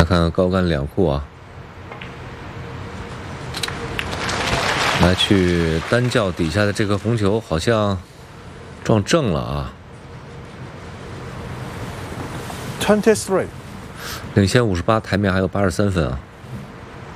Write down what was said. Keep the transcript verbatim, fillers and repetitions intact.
来看看高杆两库啊，来去单轿底下的这个红球好像撞正了啊。 twenty-three， 领先五十八，台面还有八十三分啊。